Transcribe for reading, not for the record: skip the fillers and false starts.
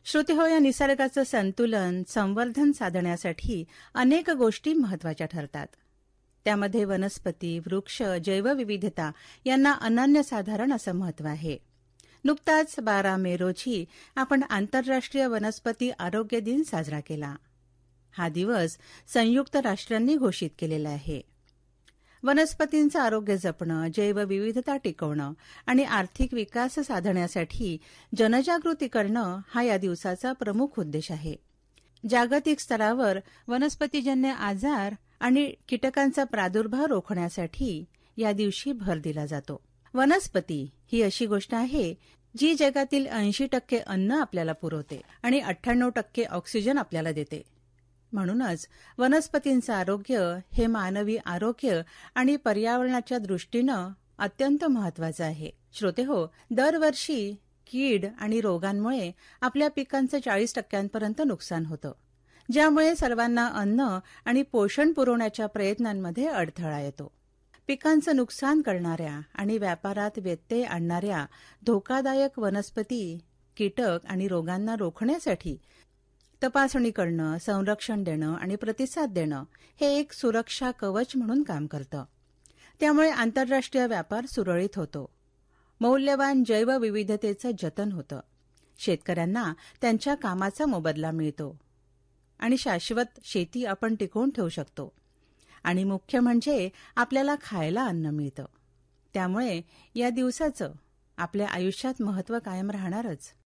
श्रोतेहो, या निसर्गाचं संतुलन संवर्धन साधण्यासाठी अनेक गोष्टी महत्वाच्या ठरतात. त्यामध्ये वनस्पती, वृक्ष, जैवविविधता यांना अनन्यसाधारण असं महत्व आहे. नुकताच 12 मे रोजी आपण आंतरराष्ट्रीय वनस्पती आरोग्य दिन साजरा केला. हा दिवस संयुक्त राष्ट्रांनी घोषित केलेला आहे. वनस्पतींचं आरोग्य जपणं, जैवविविधता टिकवणं आणि आर्थिक विकास साधण्यासाठी जनजागृती करणं हा या दिवसाचा प्रमुख उद्देश आहे. जागतिक स्तरावर वनस्पतीजन्य आजार आणि कीटकांचा प्रादुर्भाव रोखण्यासाठी या दिवशी भर दिला जातो. वनस्पती ही अशी गोष्ट आहे जी जगातील 80% अन्न आपल्याला पुरवते आणि 98% ऑक्सिजन आपल्याला देते. म्हणूनच वनस्पतींचं आरोग्य हे मानवी आरोग्य आणि पर्यावरणाच्या दृष्टीनं अत्यंत महत्वाचं आहे. श्रोतेहो, दरवर्षी कीड आणि रोगांमुळे आपल्या पिकांचं 40% नुकसान होतं, ज्यामुळे सर्वांना अन्न आणि पोषण पुरवण्याच्या प्रयत्नांमध्ये अडथळा येतो. पिकांचं नुकसान करणाऱ्या आणि व्यापारात व्यत्यय आणणाऱ्या धोकादायक वनस्पती, कीटक आणि रोगांना रोखण्यासाठी तपासणी करणं, संरक्षण देणं आणि प्रतिसाद देणं हे एक सुरक्षा कवच म्हणून काम करतं. त्यामुळे आंतरराष्ट्रीय व्यापार सुरळीत होतो, मौल्यवान जैवविविधतेचं जतन होतं, शेतकऱ्यांना त्यांच्या कामाचा मोबदला मिळतो आणि शाश्वत शेती आपण टिकवून ठेवू शकतो. आणि मुख्य म्हणजे आपल्याला खायला अन्न मिळतं. त्यामुळे या दिवसाचं आपल्या आयुष्यात महत्त्व कायम राहणारच.